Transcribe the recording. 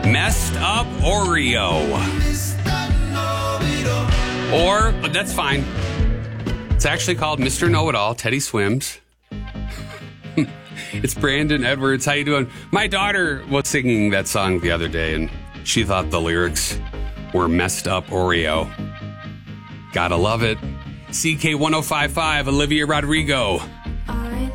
Messed Up Oreo. Or, but that's fine. It's actually called Mr. Know-It-All, Teddy Swims. It's Brandon Edwards. How you doing? My daughter was singing that song the other day, and she thought the lyrics were Messed Up Oreo. Gotta love it. CK1055, Olivia Rodrigo.